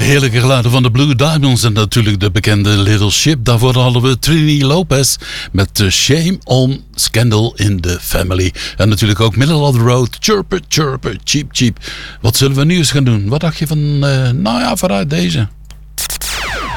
Heerlijke geluiden van de Blue Diamonds en natuurlijk de bekende Little Ship. Daarvoor hadden we Trini Lopez met Shame on Scandal in the Family. En natuurlijk ook Middle of the Road, Chirper, Chirper, Cheap Cheap. Wat zullen we nu eens gaan doen? Wat dacht je van, vooruit deze?